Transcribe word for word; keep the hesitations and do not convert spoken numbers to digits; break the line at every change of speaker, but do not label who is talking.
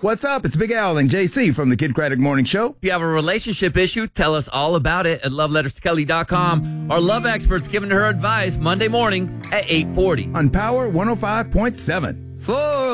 What's up? It's Big Al and J C from the Kid Craddock Morning Show.
If you have a relationship issue, tell us all about it at love letters to kelly dot com. Our love expert's giving her advice Monday morning at eight forty.
On Power one oh five point seven.
For